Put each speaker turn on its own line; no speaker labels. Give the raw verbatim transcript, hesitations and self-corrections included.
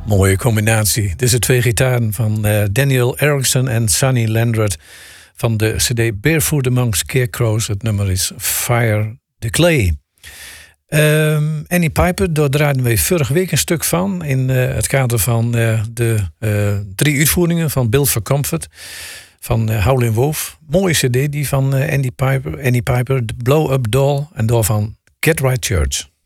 Mooie combinatie. Deze twee gitaren van uh, Daniel Erickson en Sonny Landreth van de cd Barefoot Among Scarecrows. Het nummer is Fire the Clay. Um, Annie Piper, daar draaiden we vorige week een stuk van in uh, het kader van uh, de uh, drie uitvoeringen van Built for Comfort van uh, Howlin' Wolf. Mooie cd die van uh, Annie Piper, Annie Piper, The Blow Up Doll en daarvan Get Right Church.